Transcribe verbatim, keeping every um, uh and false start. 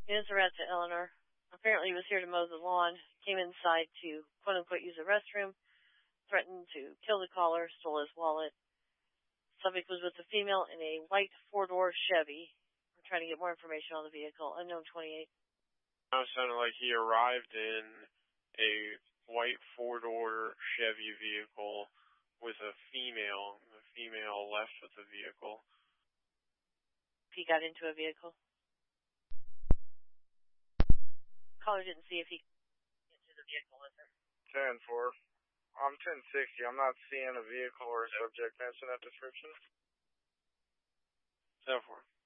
It's a rat to Eleanor. Apparently he was here to mow the lawn, came inside to quote-unquote use the restroom, threatened to kill the caller, stole his wallet. Subject was with a female in a white four-door Chevy. We're trying to get more information on the vehicle. Unknown twenty-eight. It sounded like he arrived in a white four-door Chevy vehicle with a female. The female left with the vehicle. He got into a vehicle. Caller didn't see if he got into the vehicle with her. ten four. I'm ten sixty. I'm not seeing a vehicle or a subject matching that description. ten four.